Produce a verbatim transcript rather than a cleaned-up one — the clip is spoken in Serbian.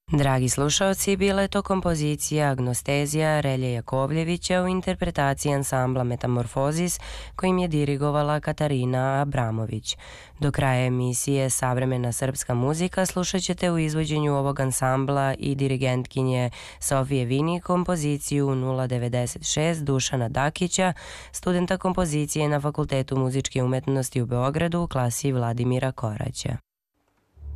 Dragi slušaoci, bila je to kompozicija Agnostezija Relje Jakovljevića u interpretaciji ansambla Metamorfozis kojim je dirigovala Katarina Abramović. Do kraja emisije Savremena srpska muzika slušat ćete u izvođenju ovog ansambla i dirigentkinje Sofije Vini kompoziciju nula devedeset šest Dušana Dakića, studenta kompozicije na Fakultetu muzičke umetnosti u Beogradu u klasi Vladimira Koraća.